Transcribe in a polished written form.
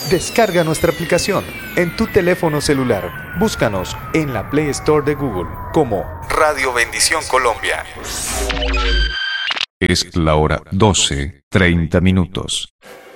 Descarga nuestra aplicación en tu teléfono celular. Búscanos en la Play Store de Google como Radio Bendición Colombia. Es la hora 12:30.